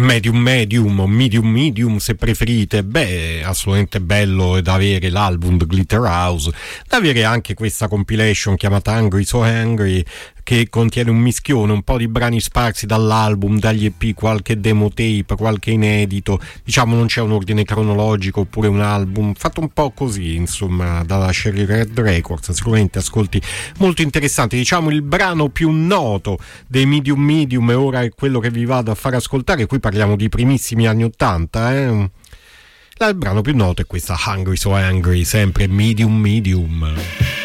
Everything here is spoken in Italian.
medium o medium se preferite. Beh, assolutamente bello da avere l'album The Glitter House, da avere anche questa compilation chiamata Hungry So Hungry, che contiene un mischione, un po' di brani sparsi dall'album, dagli EP, qualche demo tape, qualche inedito. Diciamo non c'è un ordine cronologico oppure un album, fatto un po' così, insomma, dalla Cherry Red Records. Sicuramente ascolti molto interessanti. Diciamo il brano più noto dei Medium e ora è quello che vi vado a far ascoltare. Qui parliamo di primissimi anni '80, Il brano più noto è questa Hungry So Hungry, sempre Medium.